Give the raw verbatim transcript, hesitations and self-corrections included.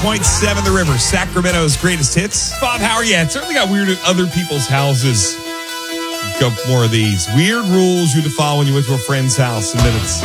point seven The River, Sacramento's greatest hits. Bob Howard, yeah, it certainly got weird at other people's houses. Go more of these. Weird rules you had to follow when you went to a friend's house in minutes.